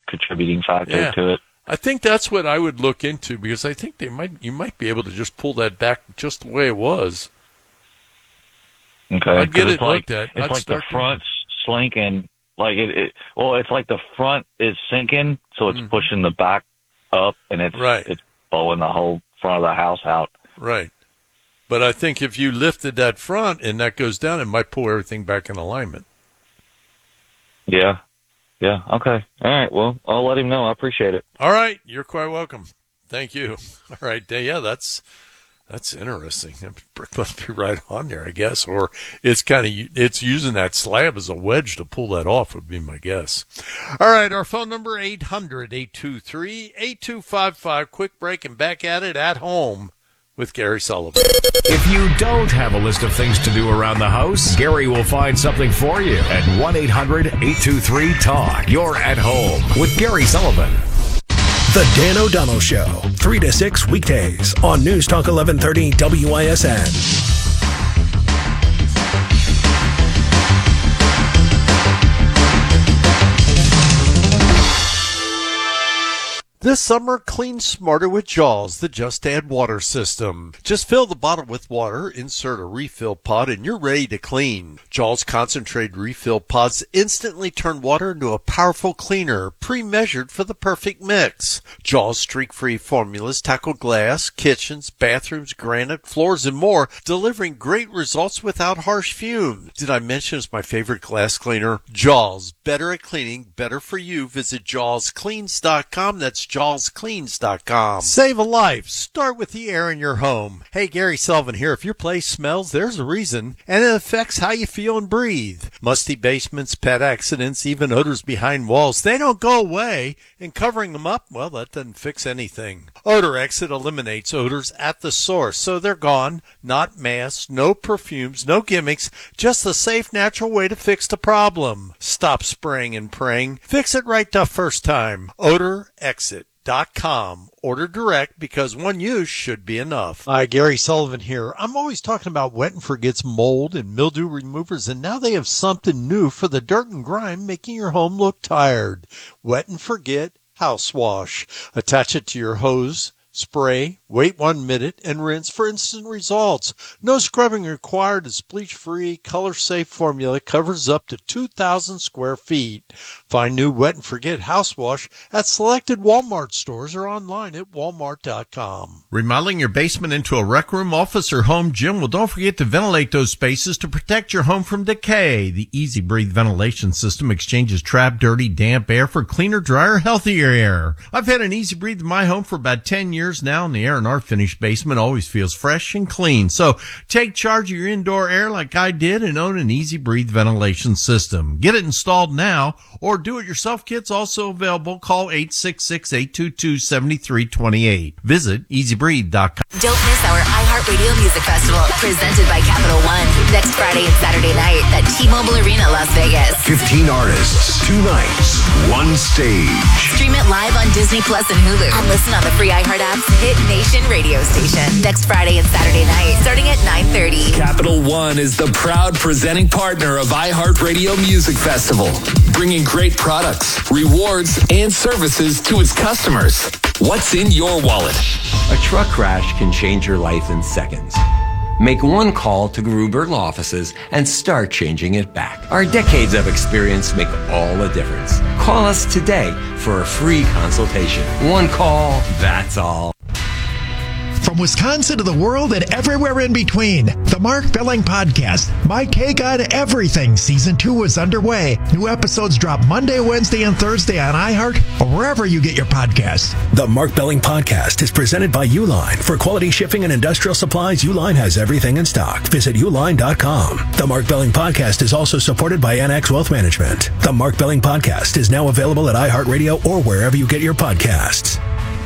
contributing factor to it. I think that's what I would look into, because I think you might be able to just pull that back just the way it was. Okay. I'd get it looked at. It's like the front's slinking. Like it's like the front is sinking, so it's pushing the back up, and it's blowing the whole front of the house out. Right. But I think if you lifted that front and that goes down, it might pull everything back in alignment. Yeah. Yeah. Okay. All right. Well, I'll let him know. I appreciate it. All right. You're quite welcome. Thank you. All right. Yeah, that's interesting. That brick must be right on there, I guess. Or it's using that slab as a wedge to pull that off, would be my guess. All right. Our phone number, 800-823-8255. Quick break and back at it at home with Gary Sullivan. If you don't have a list of things to do around the house, Gary will find something for you at 1-800-823-TALK. You're at home with Gary Sullivan. The Dan O'Donnell Show, 3 to 6 weekdays on News Talk 1130 WISN. This summer, clean smarter with Jaws, the Just Add Water system. Just fill the bottle with water, insert a refill pod, and you're ready to clean. Jaws concentrated refill pods instantly turn water into a powerful cleaner, pre-measured for the perfect mix. Jaws streak-free formulas tackle glass, kitchens, bathrooms, granite, floors, and more, delivering great results without harsh fumes. Did I mention it's my favorite glass cleaner? Jaws, better at cleaning, better for you. Visit JawsCleans.com. That's JawsCleans.com. Save a life. Start with the air in your home. Hey, Gary Sullivan here. If your place smells, there's a reason, and it affects how you feel and breathe. Musty basements, pet accidents, even odors behind walls, they don't go away, and covering them up, well, that doesn't fix anything. Odor Exit eliminates odors at the source, so they're gone. Not masks, no perfumes, no gimmicks, just the safe, natural way to fix the problem. Stop spraying and praying. Fix it right the first time. OdorExit.com. Order direct, because one use should be enough. Hi, Gary Sullivan here. I'm always talking about Wet and Forget's mold and mildew removers, and now they have something new for the dirt and grime making your home look tired. Wet and Forget House Wash. Attach it to your hose, spray, wait 1 minute, and rinse for instant results. No scrubbing required. It's bleach-free, color-safe formula. Covers up to 2,000 square feet. Find new Wet and Forget House Wash at selected Walmart stores or online at walmart.com. Remodeling your basement into a rec room, office, or home gym? Well, don't forget to ventilate those spaces to protect your home from decay. The Easy Breathe ventilation system exchanges trapped, dirty, damp air for cleaner, drier, healthier air. I've had an Easy Breathe in my home for about 10 years now, and the air in our finished basement always feels fresh and clean. So take charge of your indoor air like I did and own an Easy Breathe ventilation system. Get it installed now, or do-it-yourself kits also available. Call 866-822-7328. Visit EasyBreathe.com. Don't miss our iHeartRadio Music Festival, presented by Capital One, next Friday and Saturday night at T-Mobile Arena, Las Vegas. 15 artists, 2 nights, 1 stage. Stream it live on Disney Plus and Hulu, and listen on the free iHeart app's Hit Nation radio station. Next Friday and Saturday night, starting at 9:30. Capital One is the proud presenting partner of iHeartRadio Music Festival, bringing great products, rewards, and services to its customers. What's in your wallet? A truck crash can change your life in seconds. Make one call to Gruber Law Offices and start changing it back. Our decades of experience make all the difference. Call us today for a free consultation. One call, that's all. From Wisconsin to the world and everywhere in between, the Mark Billing Podcast, my take on everything. Season 2 is underway. New episodes drop Monday, Wednesday, and Thursday on iHeart or wherever you get your podcasts. The Mark Billing Podcast is presented by Uline. For quality shipping and industrial supplies, Uline has everything in stock. Visit uline.com. The Mark Billing Podcast is also supported by NX Wealth Management. The Mark Billing Podcast is now available at iHeartRadio or wherever you get your podcasts.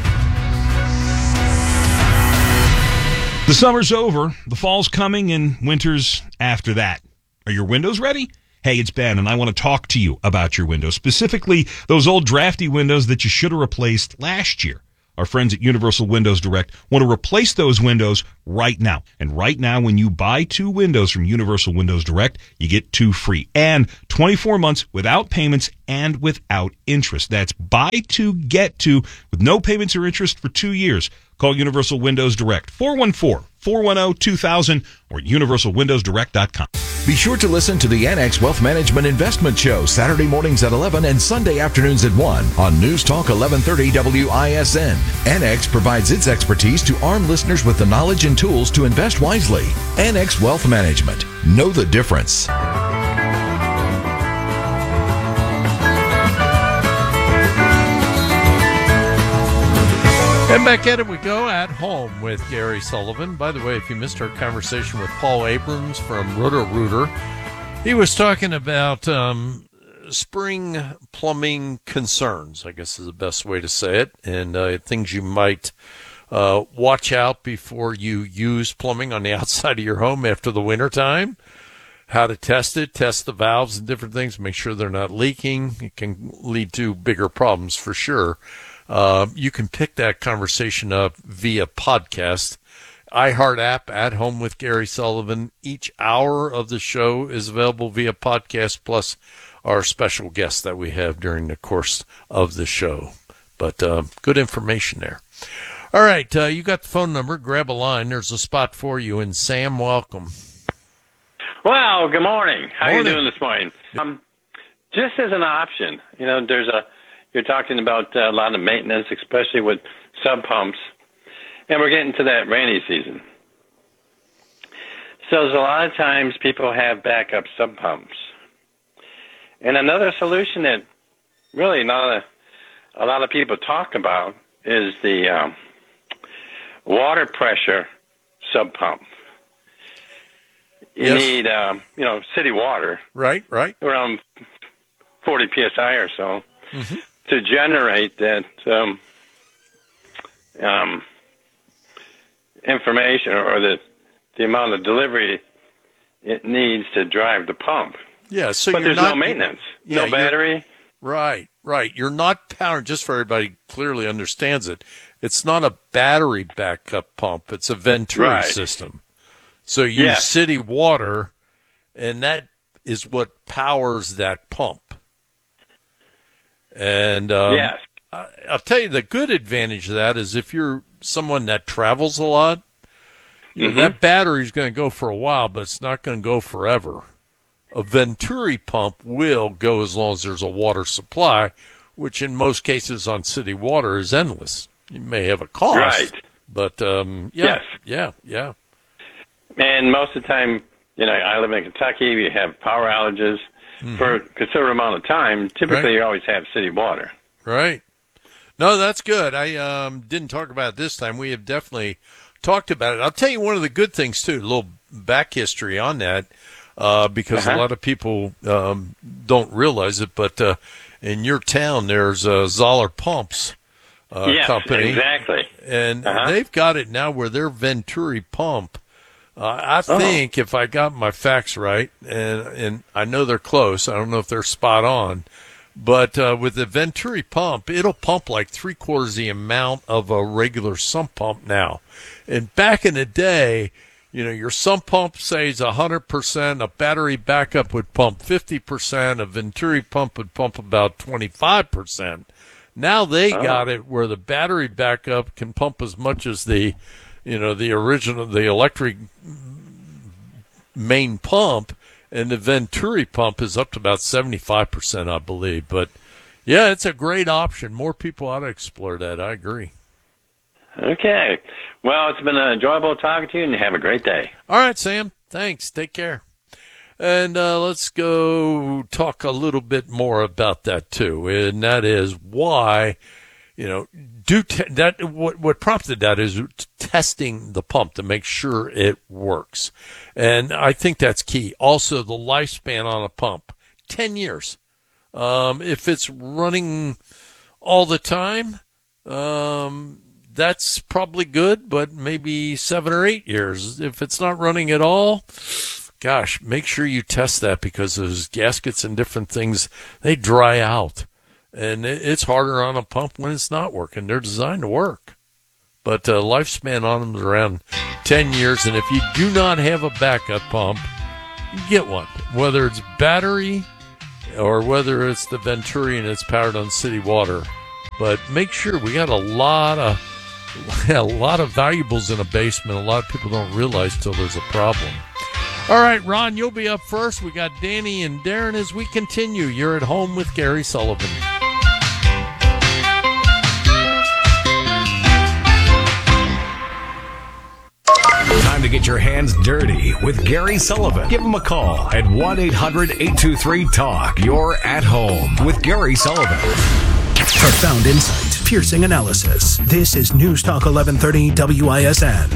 The summer's over, the fall's coming, and winter's after that. Are your windows ready? Hey, it's Ben, and I want to talk to you about your windows, specifically those old drafty windows that you should have replaced last year. Our friends at Universal Windows Direct want to replace those windows right now. And right now, when you buy 2 windows from Universal Windows Direct, you get 2 free. And 24 months without payments and without interest. That's buy 2, get 2 with no payments or interest for 2 years. Call Universal Windows Direct, 414-410-2000 or universalwindowsdirect.com. Be sure to listen to the Annex Wealth Management Investment Show Saturday mornings at 11 and Sunday afternoons at 1 on News Talk 1130 WISN. Annex provides its expertise to arm listeners with the knowledge and tools to invest wisely. Annex Wealth Management. Know the difference. And back at it we go, At Home with Gary Sullivan. By the way, if you missed our conversation with Paul Abrams from Roto-Rooter, he was talking about spring plumbing concerns, I guess is the best way to say it, and things you might watch out before you use plumbing on the outside of your home after the winter time. How to test it, test the valves and different things, make sure they're not leaking. It can lead to bigger problems for sure. You can pick that conversation up via podcast. iHeart app, At Home with Gary Sullivan. Each hour of the show is available via podcast, plus our special guests that we have during the course of the show. But good information there. All right, you got the phone number. Grab a line. There's a spot for you. And Sam, welcome. Well, good morning. How are you doing this morning? Just as an option, you're talking about a lot of maintenance, especially with sub pumps, and we're getting to that rainy season. So there's a lot of times people have backup sub pumps. And another solution that really not a lot of people talk about is the water pressure sub pump. You need, city water. Right. Around 40 psi or so. Mm-hmm. To generate that information or the amount of delivery it needs to drive the pump. Yeah, so but there's no maintenance, no battery. Right. You're not powering, just for everybody clearly understands it, it's not a battery backup pump. It's a Venturi system. So you use city water, and that is what powers that pump. And I'll tell you, the good advantage of that is if you're someone that travels a lot, that battery's going to go for a while, but it's not going to go forever. A Venturi pump will go as long as there's a water supply, which in most cases on city water is endless. You may have a cost, but yeah. And most of the time, I live in Kentucky. We have power outages. For a considerable amount of time, typically you always have city water. Right. No, that's good. I didn't talk about it this time. We have definitely talked about it. I'll tell you one of the good things, too, a little back history on that, because a lot of people don't realize it, but in your town there's Zoller Pumps company. Exactly. And they've got it now where their Venturi pump, I think if I got my facts right, and I know they're close, I don't know if they're spot on, but with the Venturi pump, it'll pump like 3/4 the amount of a regular sump pump now. And back in the day, your sump pump says 100%, a battery backup would pump 50%, a Venturi pump would pump about 25%. Now they got it where the battery backup can pump as much as the original, the electric main pump, and the Venturi pump is up to about 75%, I believe. But, yeah, it's a great option. More people ought to explore that. I agree. Okay. Well, it's been enjoyable talking to you, and have a great day. All right, Sam. Thanks. Take care. And let's go talk a little bit more about that, too, and that is why – what prompted that is testing the pump to make sure it works. And I think that's key. Also, the lifespan on a pump, 10 years. If it's running all the time, that's probably good, but maybe 7 or 8 years. If it's not running at all, gosh, make sure you test that because those gaskets and different things, they dry out. And it's harder on a pump when it's not working. They're designed to work. But lifespan on them is around 10 years. And if you do not have a backup pump, you get one. Whether it's battery or whether it's the Venturi and it's powered on city water. But make sure, we got a lot of valuables in a basement. A lot of people don't realize till there's a problem. All right, Ron, you'll be up first. We got Danny and Darren as we continue. You're at home with Gary Sullivan. Time to get your hands dirty with Gary Sullivan. Give him a call at 1-800-823-TALK. You're at home with Gary Sullivan. Profound insight, piercing analysis. This is News Talk 1130 WISN.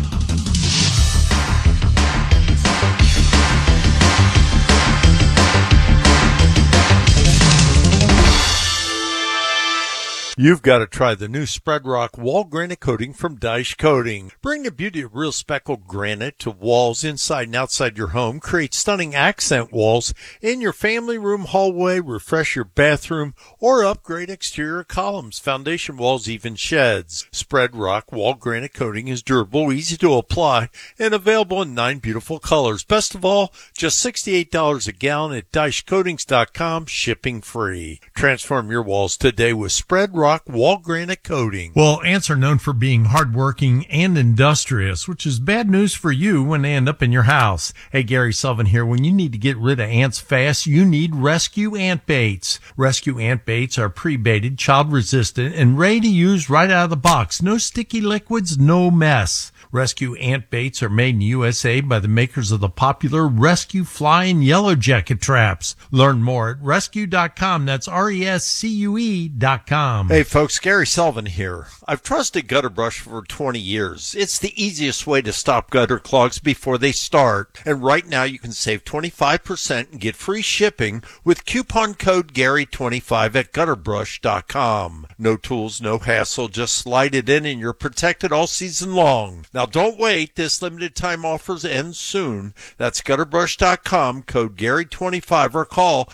You've got to try the new Spread Rock Wall Granite Coating from Dyche Coating. Bring the beauty of real speckled granite to walls inside and outside your home. Create stunning accent walls in your family room, hallway, refresh your bathroom, or upgrade exterior columns, foundation walls, even sheds. Spread Rock Wall Granite Coating is durable, easy to apply, and available in 9 beautiful colors. Best of all, just $68 a gallon at DycheCoatings.com, shipping free. Transform your walls today with Spread Rock Wall Granite Coating. Well, ants are known for being hardworking and industrious, which is bad news for you when they end up in your house. Hey, Gary Sullivan here. When you need to get rid of ants fast, you need Rescue Ant Baits. Rescue Ant Baits are pre-baited, child-resistant, and ready to use right out of the box. No sticky liquids, no mess. Rescue Ant Baits are made in USA by the makers of the popular Rescue Fly and Yellow Jacket traps. Learn more at rescue.com. That's RESCUE.com. Hey folks, Gary Sullivan here. I've trusted Gutter Brush for 20 years. It's the easiest way to stop gutter clogs before they start. And right now you can save 25% and get free shipping with coupon code Gary25 at gutterbrush.com. No tools, no hassle, just slide it in and you're protected all season long. Now don't wait, this limited time offers end soon. That's gutterbrush.com, code Gary25 or call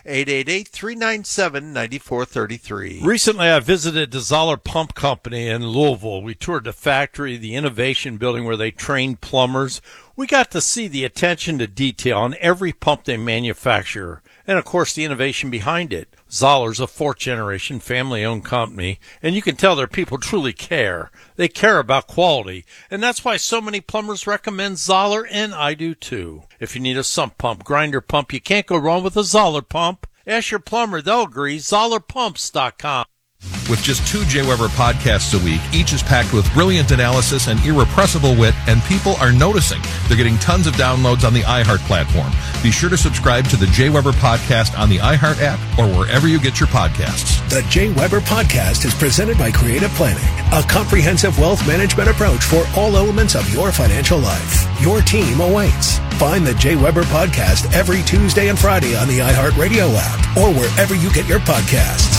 888-397-9433. Recently I visited the Zoller Pump Company in Louisville. We toured the factory, the innovation building where they train plumbers. We got to see the attention to detail on every pump they manufacture, and of course the innovation behind it. Zoller's a 4th-generation family-owned company, and you can tell their people truly care. They care about quality, and that's why so many plumbers recommend Zoller, and I do too. If you need a sump pump, grinder pump, you can't go wrong with a Zoller pump. Ask your plumber, they'll agree. ZollerPumps.com. With just 2 Jay Weber podcasts a week, each is packed with brilliant analysis and irrepressible wit, and people are noticing. They're getting tons of downloads on the iHeart platform. Be sure to subscribe to the Jay Weber podcast on the iHeart app or wherever you get your podcasts. The Jay Weber podcast is presented by Creative Planning, a comprehensive wealth management approach for all elements of your financial life. Your team awaits. Find the Jay Weber podcast every Tuesday and Friday on the iHeart Radio app or wherever you get your podcasts.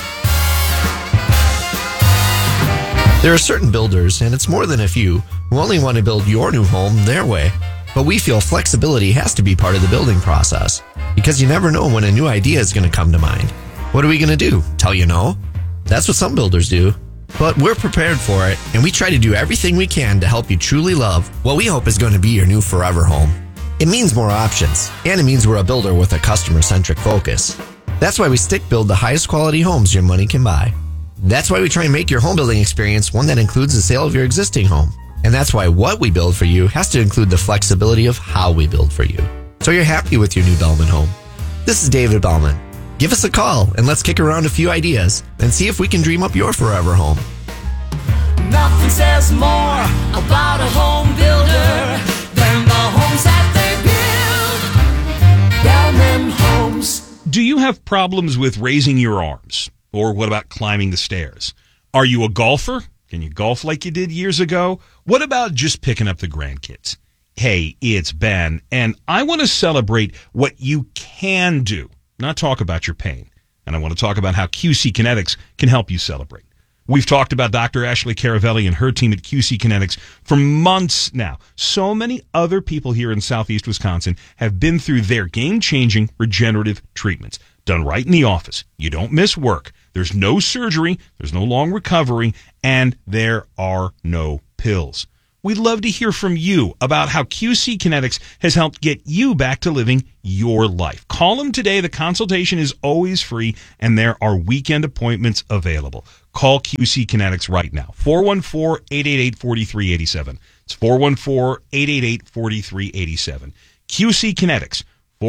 There are certain builders, and it's more than a few, who only want to build your new home their way. But we feel flexibility has to be part of the building process, because you never know when a new idea is going to come to mind. What are we going to do? Tell you no? That's what some builders do. But we're prepared for it, and we try to do everything we can to help you truly love what we hope is going to be your new forever home. It means more options, and it means we're a builder with a customer-centric focus. That's why we stick build the highest quality homes your money can buy. That's why we try and make your home building experience one that includes the sale of your existing home. And that's why what we build for you has to include the flexibility of how we build for you. So you're happy with your new Bellman home. This is David Bellman. Give us a call and let's kick around a few ideas and see if we can dream up your forever home. Nothing says more about a home builder than the homes that they build. Bellman Homes. Do you have problems with raising your arms? Or what about climbing the stairs? Are you a golfer? Can you golf like you did years ago? What about just picking up the grandkids? Hey, it's Ben, and I want to celebrate what you can do, not talk about your pain. And I want to talk about how QC Kinetics can help you celebrate. We've talked about Dr. Ashley Caravelli and her team at QC Kinetics for months now. So many other people here in Southeast Wisconsin have been through their game-changing regenerative treatments. Done right in the office. You don't miss work. There's no surgery, there's no long recovery, and there are no pills. We'd love to hear from you about how QC Kinetics has helped get you back to living your life. Call them today. The consultation is always free, and there are weekend appointments available. Call QC Kinetics right now. 414-888-4387. It's 414-888-4387. QC Kinetics.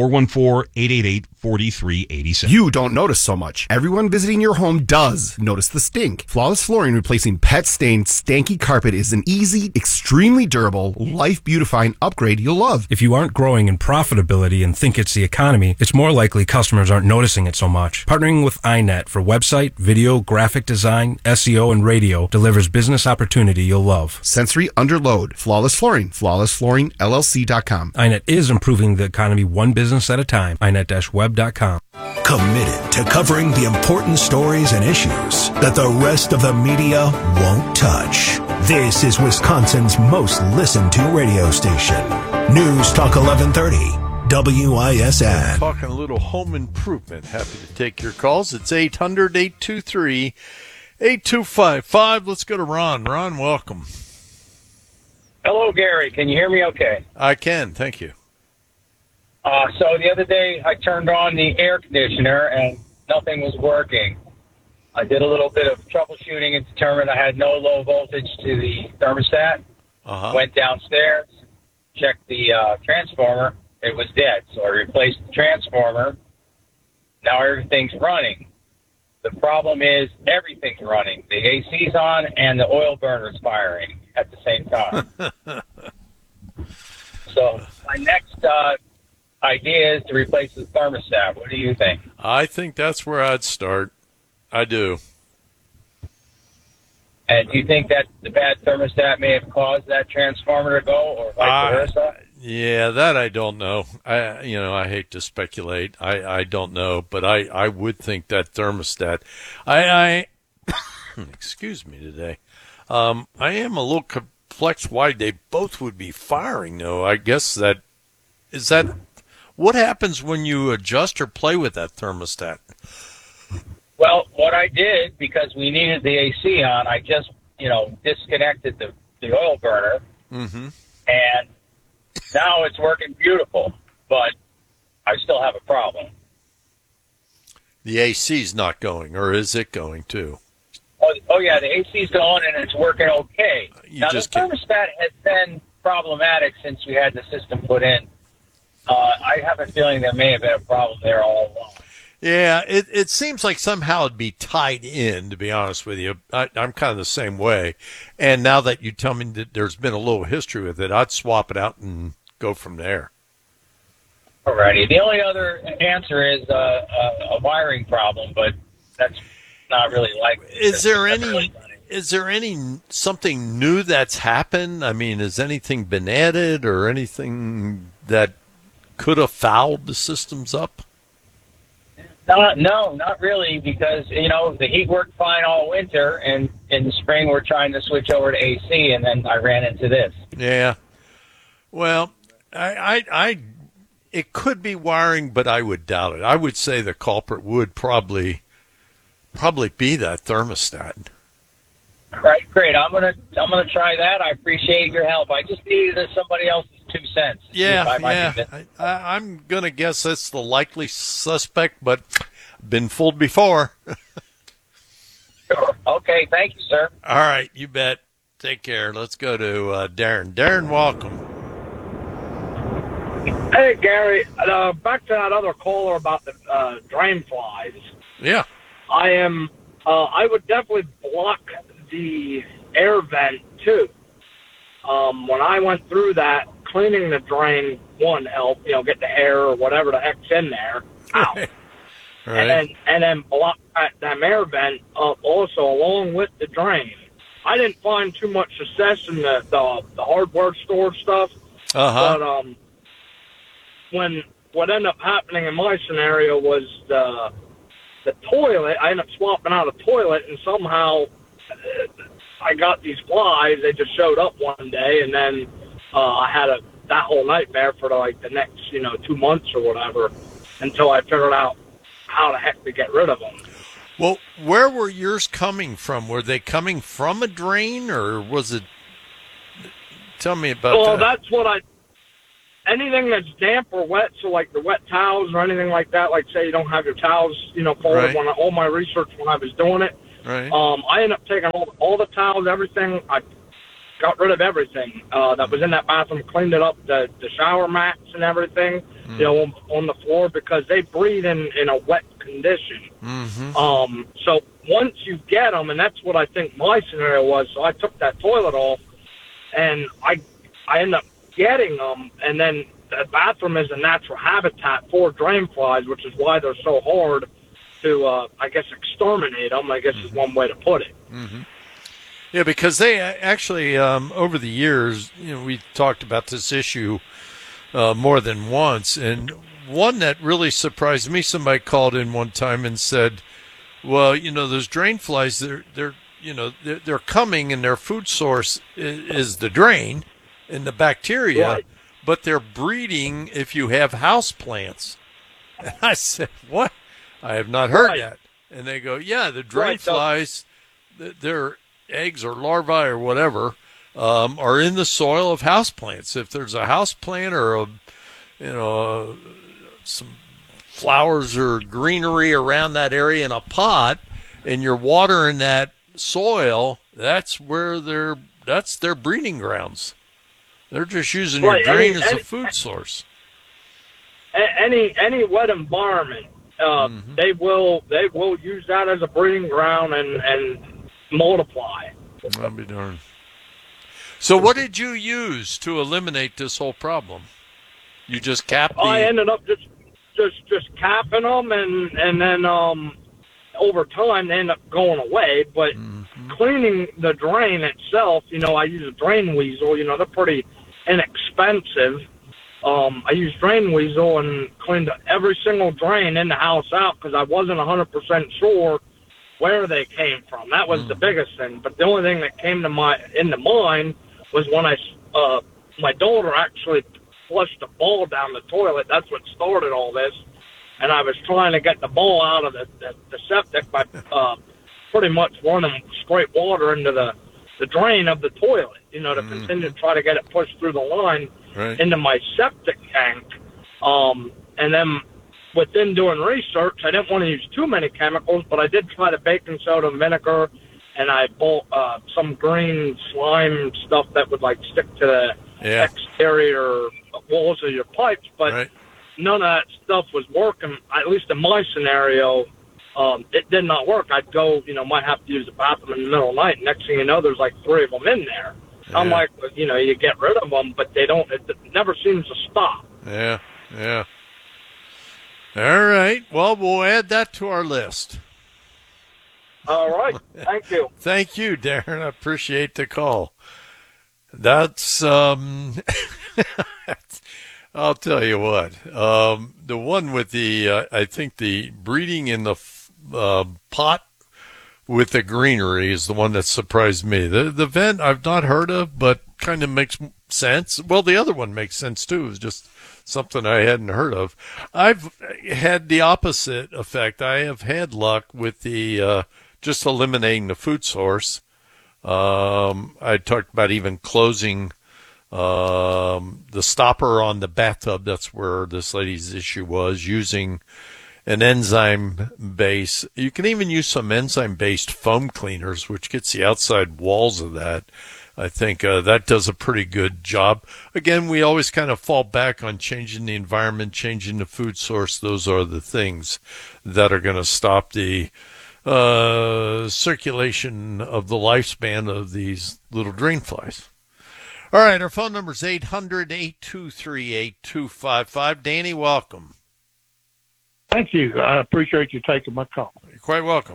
414-888-4387. You don't notice so much. Everyone visiting your home does notice the stink. Flawless Flooring replacing pet-stained, stanky carpet is an easy, extremely durable, life-beautifying upgrade you'll love. If you aren't growing in profitability and think it's the economy, it's more likely customers aren't noticing it so much. Partnering with iNet for website, video, graphic design, SEO, and radio delivers business opportunity you'll love. Sensory under load. Flawless Flooring. FlawlessFlooringLLC.com. iNet is improving the economy one business at a time. iNet-web.com. Committed to covering the important stories and issues that the rest of the media won't touch. This is Wisconsin's most listened to radio station. News Talk 1130. WISN. Talking a little home improvement. Happy to take your calls. It's 800-823-8255. Let's go to Ron. Ron, welcome. Hello, Gary. Can you hear me okay? I can. Thank you. So the other day I turned on the air conditioner and nothing was working. I did a little bit of troubleshooting and determined I had no low voltage to the thermostat. Went downstairs, checked the transformer. It was dead. So I replaced the transformer. Now everything's running. The problem is everything's running. The AC's on and the oil burner's firing at the same time. So my next idea is to replace the thermostat. What do you think? I think that's where I'd start. I do. And do you think that the bad thermostat may have caused that transformer to go, or vice versa? Yeah, that I don't know. I hate to speculate. I don't know, but I would think that thermostat. I excuse me today. I am a little perplexed why they both would be firing, though. I guess is that. What happens when you adjust or play with that thermostat? Well, what I did, because we needed the AC on, I just, disconnected the oil burner, and now it's working beautiful, but I still have a problem. The AC's not going, or is it going too? Oh yeah, the AC's going and it's working okay. Now, the thermostat has been problematic since we had the system put in. I have a feeling there may have been a problem there all along. Yeah, it seems like somehow it'd be tied in, to be honest with you. I'm kind of the same way. And now that you tell me that there's been a little history with it, I'd swap it out and go from there. Alrighty. The only other answer is a wiring problem, but that's not really likely. Is there any something new that's happened? I mean, has anything been added or anything that could have fouled the systems up? No, not really, because, the heat worked fine all winter, and in the spring we're trying to switch over to AC, and then I ran into this. Yeah. Well, it could be wiring, but I would doubt it. I would say the culprit would probably be that thermostat. Right, great. I'm gonna try that. I appreciate your help. I just needed somebody else's 2 cents. I'm gonna guess that's the likely suspect, but been fooled before. Sure. Okay, thank you, sir. All right, you bet. Take care. Let's go to Darren. Darren, welcome. Hey, Gary. Back to that other caller about the drain flies. Yeah. I would definitely block the air vent too. When I went through that, cleaning the drain, one helped, get the air or whatever the heck's in there out. Right. And then block that air vent up also along with the drain. I didn't find too much success in the hardware store stuff. But what ended up happening in my scenario was the toilet. I ended up swapping out a toilet, and somehow I got these flies. They just showed up one day, and then I had that whole nightmare for the next 2 months or whatever until I figured out how the heck to get rid of them. Well, where were yours coming from? Were they coming from a drain, or was it? Tell me about that. Well, that's what anything that's damp or wet, so like the wet towels or anything like that, like say you don't have your towels, folded. Right. All my research when I was doing it, right. I ended up taking all the towels, everything. I got rid of everything that was in that bathroom, cleaned it up, the shower mats and everything, on the floor, because they breathe in a wet condition. Mm-hmm. So once you get them, and that's what I think my scenario was, so I took that toilet off, and I ended up getting them, and then the bathroom is a natural habitat for drain flies, which is why they're so hard to, I guess, exterminate them, I guess is one way to put it. Mm-hmm. Yeah, because they actually, over the years, we talked about this issue more than once, and one that really surprised me, somebody called in one time and said, well, those drain flies, they're coming, and their food source is the drain and the bacteria, right. But they're breeding if you have house plants. And I said, what? I have not heard that. And they go, yeah, the drain flies, their eggs or larvae or whatever, are in the soil of houseplants. If there's a house plant or some flowers or greenery around that area in a pot, and you're watering that soil, that's their breeding grounds. They're just using your drain as a food source. Any wet environment, they will use that as a breeding ground and multiply. I'll be darned. So what did you use to eliminate this whole problem? You just capped the... I ended up just capping them, and then over time they end up going away. But cleaning the drain itself, I use a drain weasel. They're pretty inexpensive. I used drain weasel and cleaned every single drain in the house out because I wasn't 100% sure where they came from. That was the biggest thing. But the only thing that came into mind was when my daughter actually flushed a ball down the toilet. That's what started all this. And I was trying to get the ball out of the septic by pretty much running straight water into the drain of the toilet, to continue to try to get it pushed through the line into my septic tank. And then within doing research, I didn't want to use too many chemicals, but I did try the baking soda and vinegar, and I bought some green slime stuff that would stick to the exterior walls of your pipes, but none of that stuff was working, at least in my scenario. It did not work. I'd go, might have to use the bathroom in the middle of the night. Next thing you know, there's 3 of them in there. Yeah. I'm like, you get rid of them, but it never seems to stop. Yeah. All right. Well, we'll add that to our list. All right. Thank you. Thank you, Darren. I appreciate the call. That's, I'll tell you what, the one with I think the breeding in the pot with the greenery is the one that surprised me. The vent I've not heard of, but kind of makes sense. Well, the other one makes sense too. It's just something I hadn't heard of. I've had the opposite effect. I have had luck with the just eliminating the food source. I talked about even closing the stopper on the bathtub. That's where this lady's issue was, using an enzyme base. You can even use some enzyme-based foam cleaners, which gets the outside walls of that. I think that does a pretty good job. Again, we always kind of fall back on changing the environment, changing the food source. Those are the things that are going to stop the circulation of the lifespan of these little drain flies. All right, our phone number is 800-823-8255. Danny, welcome. Thank you. I appreciate you taking my call. You're quite welcome.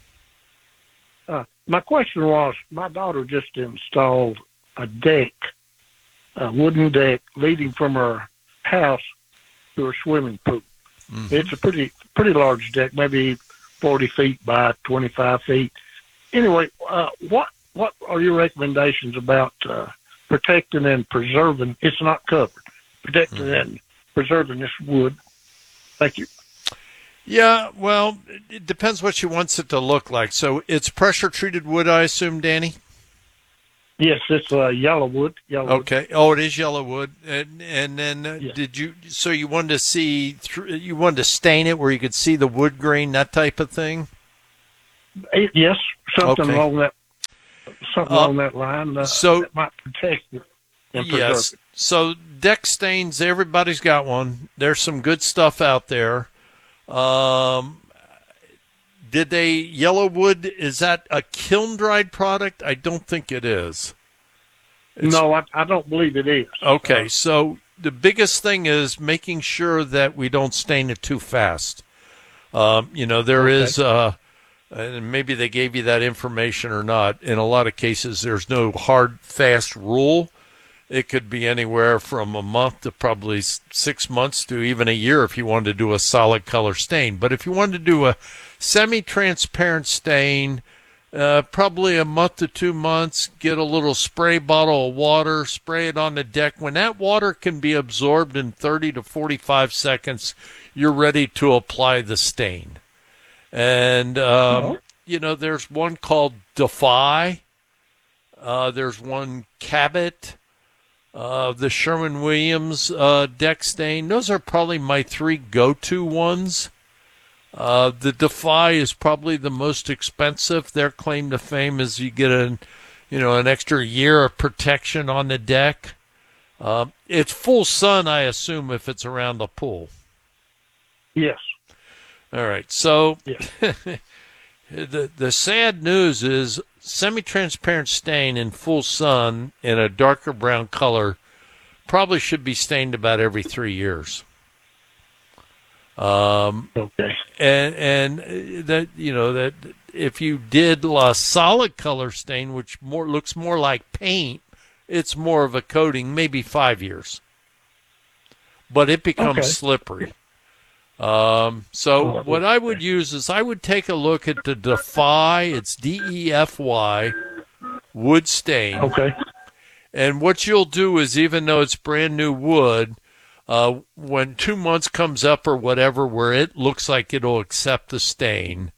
My question was, my daughter just installed a deck, a wooden deck leading from her house to her swimming pool. Mm-hmm. It's a pretty large deck, maybe 40 feet by 25 feet. Anyway, what are your recommendations about protecting and preserving? It's not covered. Protecting and preserving this wood. Thank you. Yeah, well, it depends what she wants it to look like. So it's pressure-treated wood, I assume, Danny? Yes, it's yellow wood. Okay. Oh, it is yellow wood. And then yes. so you wanted to see, you wanted to stain it where you could see the wood grain, that type of thing? Yes, something Okay. along that line. So that might protect it. And yes. preserve it. So deck stains, everybody's got one. There's some good stuff out there. Did they yellow wood? Is that a kiln dried product? I don't think it is. No, I don't believe it is. Okay, so the biggest thing is making sure that we don't stain it too fast. There is, and maybe they gave you that information or not. In a lot of cases, there's no hard, fast rule. It could be anywhere from a month to probably 6 months to even a year if you wanted to do a solid color stain. But if you wanted to do a semi-transparent stain, probably a month to 2 months, get a little spray bottle of water, spray it on the deck. When that water can be absorbed in 30 to 45 seconds, you're ready to apply the stain. And, there's one called Defy. There's one Cabot. The Sherwin-Williams deck stain. Those are probably my 3 go-to ones. The Defy is probably the most expensive. Their claim to fame is you get an extra year of protection on the deck. It's full sun, I assume, if it's around the pool. Yes. All right. So yes. the sad news is semi-transparent stain in full sun in a darker brown color probably should be stained about every 3 years. Okay. And that that if you did a solid color stain, which looks more like paint, it's more of a coating, maybe 5 years. But it becomes slippery. So what I would use is I would take a look at the Defy. It's DEFY wood stain. Okay. And what you'll do is, even though it's brand new wood, when 2 months comes up or whatever, where it looks like it'll accept the stain,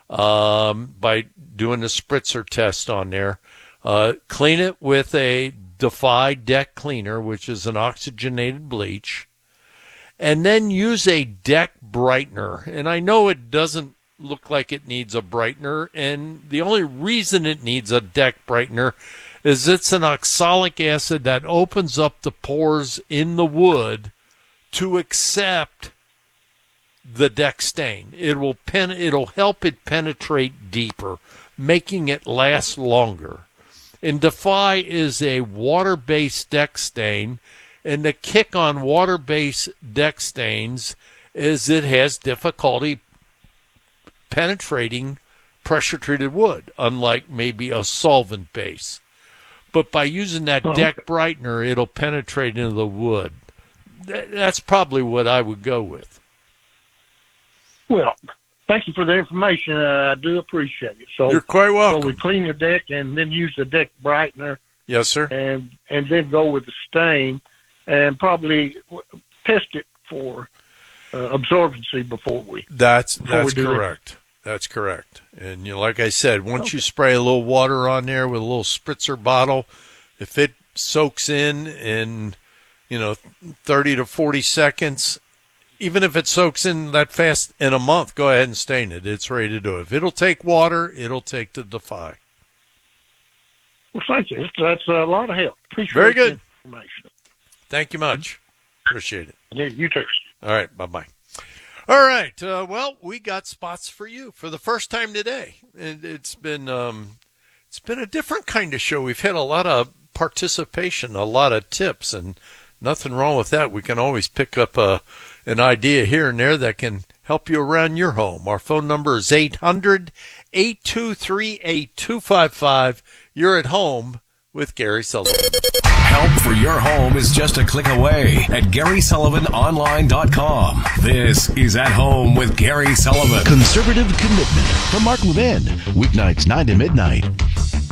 by doing the spritzer test on there, clean it with a Defy deck cleaner, which is an oxygenated bleach. And then use a deck brightener. And I know it doesn't look like it needs a brightener, and the only reason it needs a deck brightener is it's an oxalic acid that opens up the pores in the wood to accept the deck stain. It'll help it penetrate deeper, making it last longer. And Defy is a water-based deck stain. And the kick on water-based deck stains is it has difficulty penetrating pressure-treated wood, unlike maybe a solvent base. But by using that deck brightener, it'll penetrate into the wood. That's probably what I would go with. Well, thank you for the information. I do appreciate it. So you're quite welcome. So we clean the deck and then use the deck brightener. Yes, sir. And then go with the stain. And probably test it for absorbency before we. That's correct. That's correct. And like I said, once you spray a little water on there with a little spritzer bottle, if it soaks in 30 to 40 seconds, even if it soaks in that fast in a month, go ahead and stain it. It's ready to do it. If it'll take water, it'll take the Defy. Well, thank you. That's a lot of help. Appreciate Very good. The information. Thank you much. Appreciate it. Yeah, you too. All right. Bye-bye. All right. Well, we got spots for you for the first time today. And it's been a different kind of show. We've had a lot of participation, a lot of tips, and nothing wrong with that. We can always pick up an idea here and there that can help you around your home. Our phone number is 800-823-8255. You're at home with Gary Sullivan. Help for your home is just a click away at GarySullivanOnline.com. This is At Home with Gary Sullivan. Conservative Commitment from Mark Levin. Weeknights 9 to midnight.